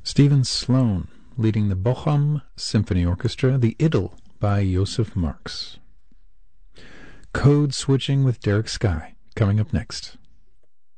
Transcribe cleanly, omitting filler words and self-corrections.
Stephen Sloan leading the Bochum Symphony Orchestra, the Idyll by Josef Marx. Code Switching with Derek Sky coming up next.